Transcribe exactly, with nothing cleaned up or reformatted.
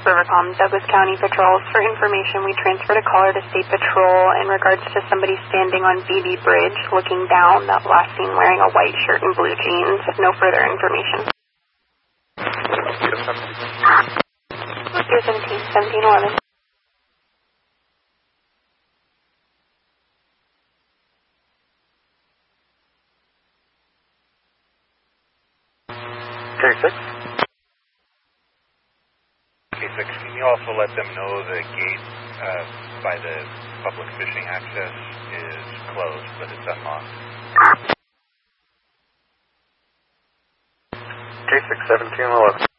Rivercom, Douglas County Patrols. For information, we transferred a caller to State Patrol in regards to somebody standing on B B Bridge looking down, that last seen wearing a white shirt and blue jeans. No further information. seventeen, seventeen eleven. K six. K six, can you also let them know the gate uh, by the public fishing access is closed, but it's unlocked? K six, seventeen eleven.